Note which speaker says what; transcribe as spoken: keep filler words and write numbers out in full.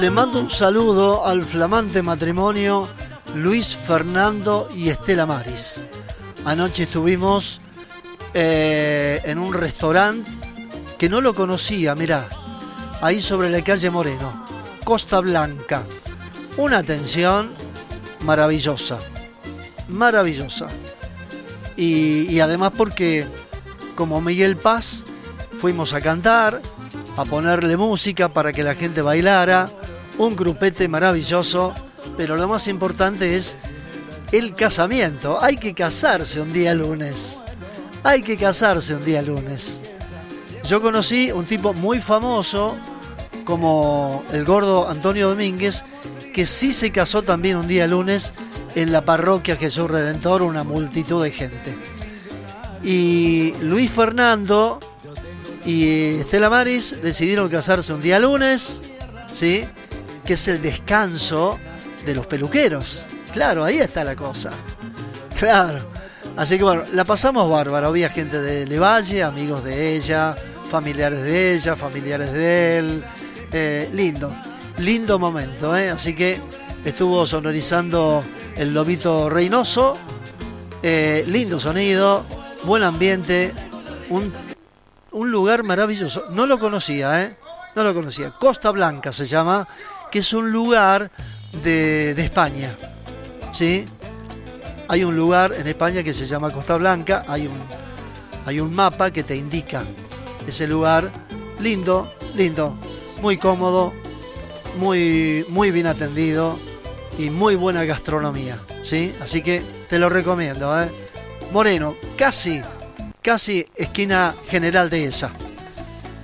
Speaker 1: Le mando un saludo al flamante matrimonio Luis Fernando y Estela Maris. Anoche estuvimos eh, en un restaurante que no lo conocía, mirá, ahí sobre la calle Moreno, Costa Blanca. Una atención maravillosa, maravillosa. Y, y además porque, como Miguel Paz, fuimos a cantar, a ponerle música para que la gente bailara. Un grupete maravilloso, pero lo más importante es el casamiento. Hay que casarse un día lunes. Hay que casarse un día lunes. Yo conocí un tipo muy famoso, como el gordo Antonio Domínguez, que sí se casó también un día lunes en la parroquia Jesús Redentor, una multitud de gente. Y Luis Fernando y Estela Maris decidieron casarse un día lunes, ¿sí?, que es el descanso de los peluqueros. Claro, ahí está la cosa. Claro. Así que bueno, la pasamos bárbaro. Había gente de Levalle, amigos de ella, familiares de ella, familiares de él. Eh, lindo, lindo momento, ¿eh? Así que estuvo sonorizando el Lobito Reynoso. Eh, lindo sonido, buen ambiente, un, un lugar maravilloso. No lo conocía, ¿eh? No lo conocía. Costa Blanca se llama, que es un lugar de, de España, ¿sí? Hay un lugar en España que se llama Costa Blanca, hay un, hay un mapa que te indica ese lugar. Lindo, lindo, muy cómodo, muy, muy bien atendido y muy buena gastronomía, ¿sí? Así que te lo recomiendo, ¿eh? Moreno, casi, casi esquina General Dehesa.